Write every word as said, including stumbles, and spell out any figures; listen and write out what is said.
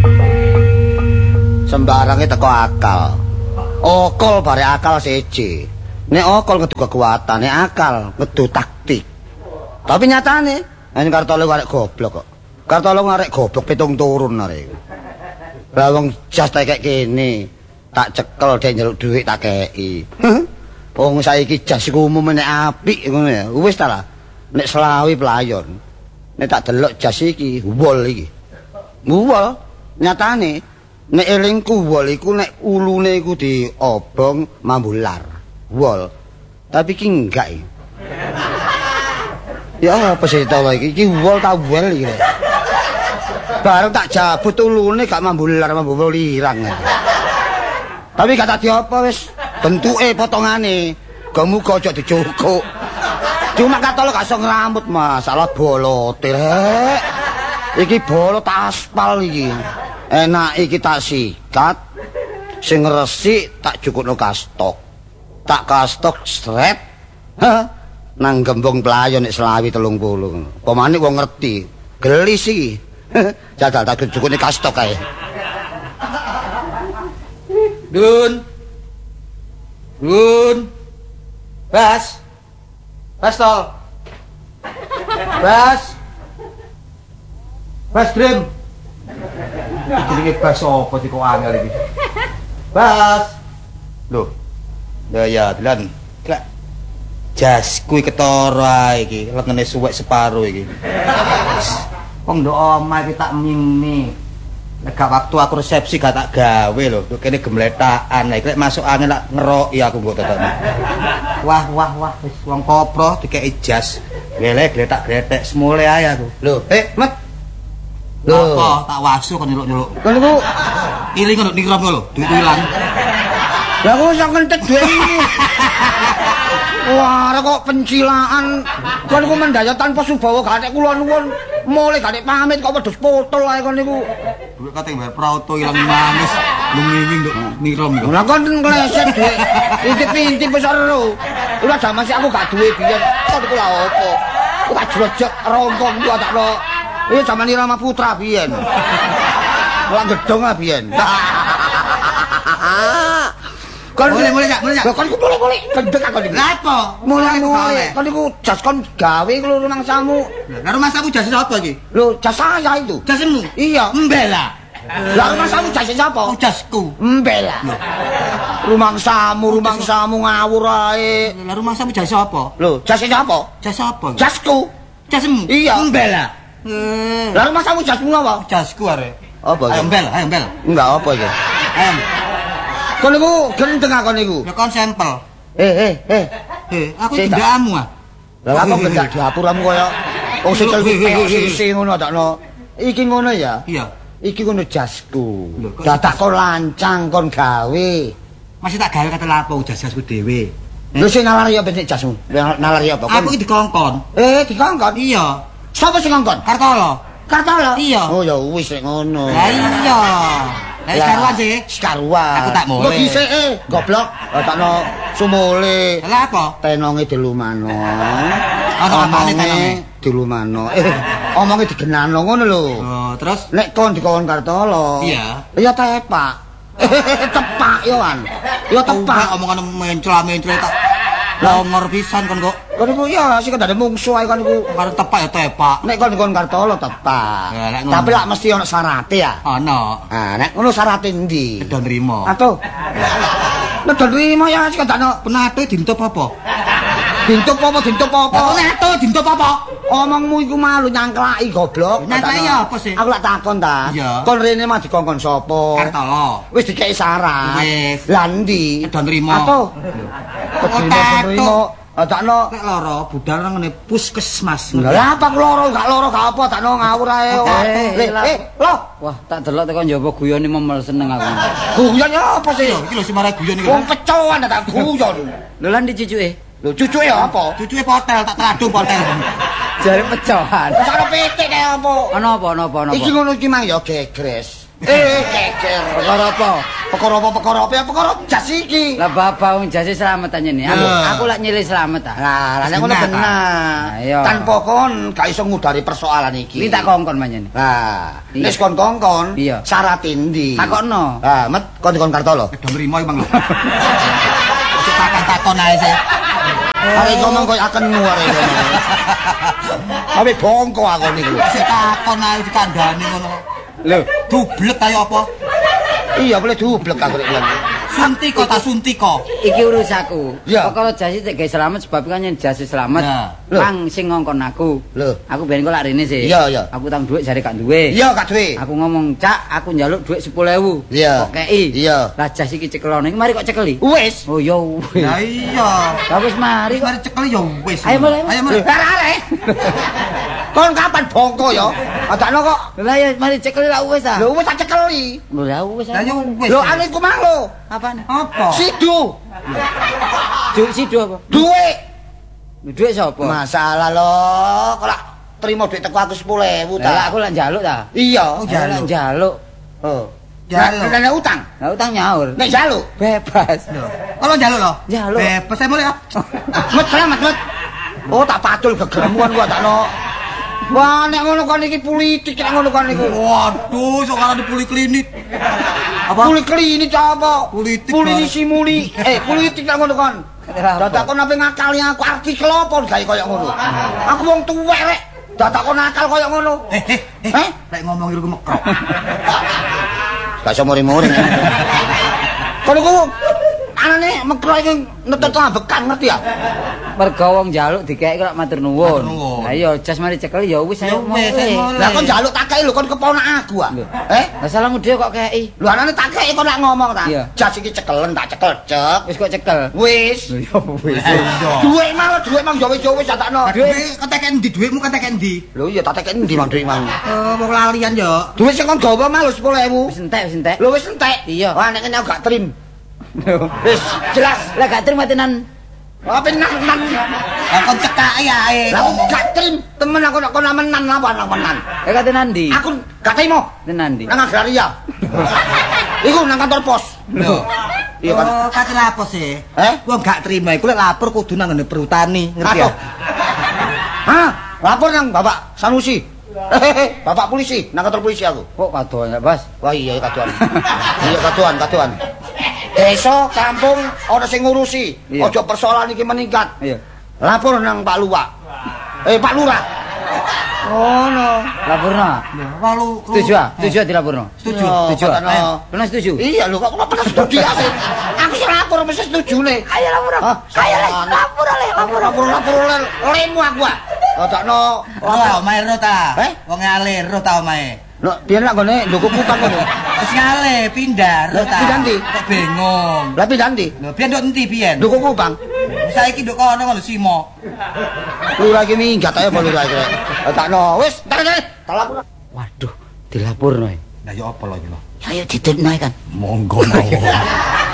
Sembarange teko akal. Okol bare akal siji. Nek okol ngedu kekuatan, nek akal ngedu taktik. Tapi nyatane, yen Kartolo arek goblok kok. Kartolo arek goblok pitung turun arek. Lah wong jas tak kek kene, tak cekel dhek njaluk dhuwit tak kei. Wong saiki jas iku umum nek apik ngono ya. Wis ta lah. Nek selawi pelayon. Nek tak delok jas iki wol iki. Wol nyatane nek elingku wol iku nek ulune iku diobong mambular. Wol. Tapi ki enggak iki. Ya apa sih tau iki? Iki wol ta wel iki. Bareng tak jabut ulune gak mambular mambular lirang. Tapi kata diopo wis bentuke potongane. Muga aja dicukuk. Cuma Kartolo gak iso ngrambut masalah bolote rek. Iki bolot aspal iki. Enak iki tak sikat. Sing resik tak cukukno kastok. Tak kastok sret. Hah. Nang gembong pelayon nek selawi telung puluh. Pemane wong ngerti. Gelis iki. Jajal tak cukukne kastok kae. Dun. Dun. Bas. Bas tol. Bas. Bas Dream. Jenenge bas apa sih kok angel iki? Bas. Loh. Ya ya, Dilan. Lek jasku iki ketara iki, lengene suwek separo iki. Wong ndok omah iki tak mini. Nek waktu aku resepsi gak tak gawe lho, kene gemletakan. Lek masuk angin lak ngeroki aku mbok tetep. Wah wah wah wis wong kopro dikeki jas. Glelek gletak gletek semule ae aku. Lho, eh, Met. Lho, apa tak wasu kan nyeluk-nyeluk. Kon niku iling kok nikram lho, duit ilang. Lah kok iso kentet duwe iki. Wah, kok pencilaan. Kon niku mendaya tanpa subawa gak nek kula nuwun. Mulai gak nek pamit kok wedhus potol ae kon niku. Duit kate bayar prauto ilang manis. Lunginging nduk nikram iku. Lah kon ngleset duit. Intip-intip wis ero. Ora jaman sik aku gak duwe biyen. Kok niku lha opo? Kok tak jlojok rongkong ku takno. Iki jaman Irama Putra biyen. Lah gedhong ah biyen. Kon mulai mulai jak, mulai jak. Lah kon ku mulai-mulai gendek aku niku. Lah apa? Mulai-mulai. Kon niku jas kon gawe ku lho nang samu. Lah rumah samu jas sapa iki? Lho, jas saya itu. Jasmu? Iya. Mbela. Lah rumah samu jas sapa? Oh, jasku. Mbela. Rumah samu, rumah samu ngawur ae. Lah rumah samu jas sapa? Lho, jas sapa? Jas sapa? Jasku. Jasmu? Iya. Mbela. Lah rumah samu jasmu apa? Jasku arek. Apa iki? Ayo mbel, ayo mbel. Enggak apa iki. Em. Kon niku gendeng aku niku. Ya kon sampel. Eh eh eh. Eh, aku tindamu ah. Lah apa gendak dapuramu koyo wong sikil sisi ngono takno. Iki ngono ya? Iya. Iki ngono jasku. Dadak kon lancang kon gawe. Masih tak gawe kate lapo jas-jasku dhewe. Lho sing nalari apa nek jasmu? Nalari apa? Aku iki dikongkon. Eh, dikongkon? Iya. Sapa sing ngongkon? Kartolo. Kartolo? Iya. Oh ya wis nek ngono. Lah iya. Lah sekaruan sih. Sekaruan. Aku tak mulai. Kok dhisik e, goblok. Takno sumule. Lah apa? Tenonge dilumano. Ana apane tenonge? Dilumano. Eh, omonge digenano ngono lho. Oh, terus Nek kon dikon Kartolo. Iya. Ya tepak. Tepak yo an. Yo tepak. Omongan mencela-mencela tak longor pisan kon kok. Kon iku ya sing kendane mungsuh ae kon iku. Karo tepak ya tepak. Nek kon dikon Kartolo tepak. Ya, nek ngono. Tapi lak mesti ana syarate ya. Ana. Ah, nek ngono syarate ndi? Kedo nrimo. Atuh. Nek nrimo ya sing kendane Penate dintup apa? dintup apa dintup apa? Penate dintup apa? Omongmu iku malu nyangklaki goblok. Nyangklaki apa sih? Aku lak takon ta. Iya. Kon rene mah dikongkon sapa? Kartolo. Wis dikeki syarat. Wis. Lah ndi? Kedo nrimo. Atuh. Kedo takno nek loro budal nang ngene puskesmas. Lah apa loro gak loro gak apa takno ngawur ae. Eh, eh, loh. Wah, tak delok teko njaba guyone memel seneng aku. Guyon ya apa sih? Iki lho sing marai guyon iki. Wong pecoan tak guyon. Lho lan dicucuke. Lho cucuke ya apa? Cucuke potel tak teladung potel. Jare pecoan. Cara pitik kaya apa? Ana apa ana apa ana apa. Iki ngono iki mang ya gegres. Eh, geger. Perkara apa? Perkara apa perkara apa perkara jas iki. Lah bapak wong jase slamet aja nih. Aku aku lak nyilih slamet ta. Lah, lah nek ngono bener. Ayo. Tanpa kon gak iso ngudari persoalan iki. Iki tak kongkon manjen. Lah, Iya. wis kon kongkon, Iya. syarat ndi? Takokno. Ah, met kon dikon Kartolo. Udah nrimo iki Mang lho. Ojo takon-takon ae sih. Are ngomong koyo akenu are ngomong. Awe bongko aku niku. Sik takon ae dikandani ngono. Lho, Dublek kaya apa? iya boleh dublek aku rek bilang. Suntika ta suntika. Iki urusaku. Ya. Perkara jase tek gawe slamet sebab kan yen jase slamet. Nah. Lho. Mang sing ngongkon aku. Lho. Aku ben kok lak rene sih. Iya, iya. Aku tang dhuwit jare gak duwe. Iya gak duwe. Aku ngomong, "Cak, aku njaluk dhuwit sepuluh ewu." Iya. Kok kei? Iya. Lah jas iki cekelone iki mari kok cekeli. Wis. Oh ya wis. Lah iya. Lah wis mari Wis kok. mari cekel ya wis. Ayo mulai. Ayo mulai. Arek-arek. Kon kapan bongko ya? Adakno kok. Lah ya mari cekeli lah wis ah. Lho wis tak cekeli. Lah wis. Lah ya wis. Lho ane iku mang lho. Apaan? Apa? Sidu. Duit sido apa? Duit. Duit sapa? Masalah lho, kok lak trimo duit teko aku sepuluh ewu Lah ta. aku lak njaluk ta. Iya. Aku lak njaluk. Oh. Jaluk. Nek utang. Lah utang nyaur. Nek jaluk. Bebas. Kalau njaluk lho. Njaluk. Bebas ae mulai ah. Met selamat met. Oh tak pacul gegemuan gua takno. Wah nek ngono kon iki politik nek ngono kon niku. Waduh, sok arane poliklinik. Apa? Politik apa? Politik, Politik Bang. simuli. Eh politik nek ngono kon. Dadak kon ape ngakali aku artikel apa gawe koyo ngono. Aku wong tuwek rek. Dadak kon nakal koyo ngono. Eh, eh, eh. Heh? Lek ngomong iku mekrok. Gak iso mori-mori. Kon niku anane mekro iki netut ambekan ngerti ya? Mergo wong njaluk dikeki kok matur nuwun. Matur nuwun. Lah iya jas mari cekel ya wis Ya ayo wis, ayo mulai. Lah kon njaluk tak kei lho kon keponak aku ah. Lho. Eh? Lah salahmu dhewe kok kei. Lho anane tak kei kon lak ngomong ta. Iya. Jas iki cekelen tak cekel cek. Wis kok cekel. Wis. Ya wis. Iya. Duit malah duit mang yo wis yo wis takno. Duit keteken ndi duitmu keteken ndi? Lho iya tak tekek endi mang duit mang. Eh, wong lalian yo. Duit sing kon gawa mah lho sepuluh ewu. Wis entek wis entek. Lho wis entek. Iya. Wah nek kene aku gak trim. Wis jelas. Lah gak terima tenan. Apa nan nan. Lah kon cekake ae. Lah aku gak trim temen aku nek kon menan apa nang menan. Eh kate nandi? Aku gak terima. Tenan ndi? Nang agraria. Iku nang kantor pos. Lho. Iya kan. Oh, kate lapo sih? Eh? Wong gak terima iku lek lapor kudu nang ngene perhutani, ngerti ya? Aduh. Hah? Lapor nang Bapak Sanusi. Hehehe, Bapak polisi, nang kantor polisi aku. Kok kadoan ya, Bas? Wah iya kaduan. Iya kaduan, kaduan. Desa, kampung, ana sing ngurusi. Iya. Aja persoalan iki meningkat. Iya. Lapor nang Pak Luwak. Eh Pak Lurah. Oh no. Laporno. Walu Setuju ah? Setuju ah dilaporno? Setuju. Setuju ah? Katanya. Ayo, Pernah setuju? Iya lho kok kok pernah setuju ya sih. Aku sing lapor mesti setuju nih. Ayo lapor. Hah? Ayo le, Soalnya. lapor le, lapor. Lapor lapor lapor lemu aku ah. Otakno Wah, omahe ro ta? Eh? Wong ngale ro ta omahe? Lho, biyen lak gone ndukuk kupang ngono. Wis ngale pindah ro Lah, ta? pindah ndi? Kok bingung. Lah pindah ndi? Lho, biyen nduk endi biyen? Ndukuk kupang. Saiki nduk kono ngono Simo. Lu lagi minggat aja balu lagi. Otakno wis tak tak lapor. Waduh, dilaporno. Lah ya apa lho iki lho? Ayo ditutno kan. Monggo mawon.